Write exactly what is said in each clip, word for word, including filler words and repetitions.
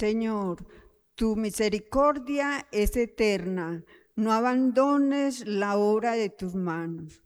Señor, tu misericordia es eterna, no abandones la obra de tus manos.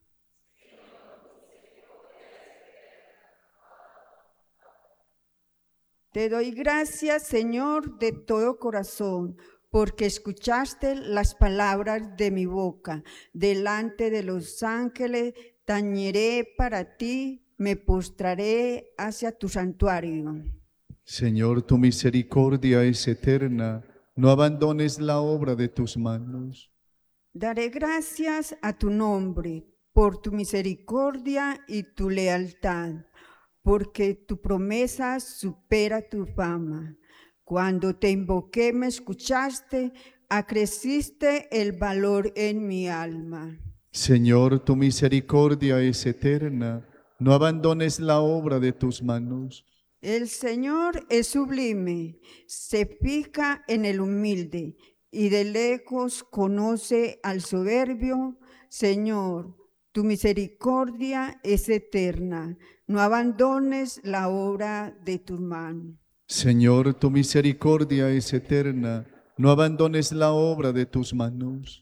Te doy gracias, Señor, de todo corazón, porque escuchaste las palabras de mi boca. Delante de los ángeles tañeré para ti, me postraré hacia tu santuario. Señor, tu misericordia es eterna, no abandones la obra de tus manos. Daré gracias a tu nombre por tu misericordia y tu lealtad, porque tu promesa supera tu fama. Cuando te invoqué me escuchaste, acreciste el valor en mi alma. Señor, tu misericordia es eterna, no abandones la obra de tus manos. El Señor es sublime, se fija en el humilde y de lejos conoce al soberbio. Señor, tu misericordia es eterna, no abandones la obra de tus manos. Señor, tu misericordia es eterna, no abandones la obra de tus manos.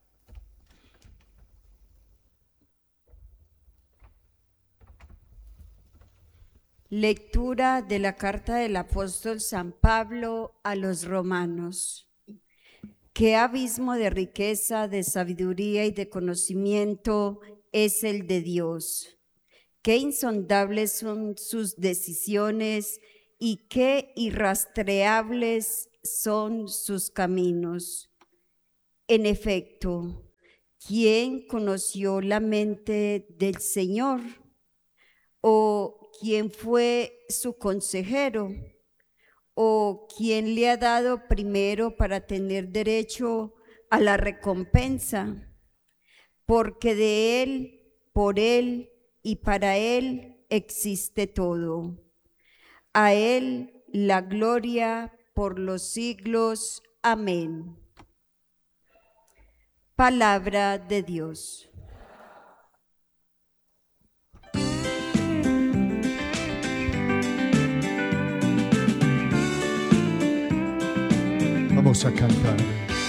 Lectura de la carta del apóstol San Pablo a los romanos. Qué abismo de riqueza, de sabiduría y de conocimiento es el de Dios. Qué insondables son sus decisiones y qué irrastreables son sus caminos. En efecto, ¿quién conoció la mente del Señor? ¿O quién fue su consejero? ¿O quién le ha dado primero para tener derecho a la recompensa? Porque de Él, por Él y para Él existe todo. A Él la gloria por los siglos. Amén. Palabra de Dios. Vamos a cantar.